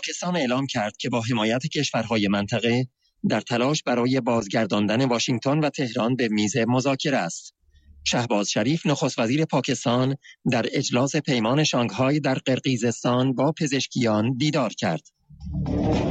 پاکستان اعلام کرد که با حمایت کشورهای منطقه در تلاش برای بازگرداندن واشنگتن و تهران به میز مذاکره است. شهباز شریف نخست وزیر پاکستان در اجلاس پیمان شانگهای در قرقیزستان با پزشکیان دیدار کرد.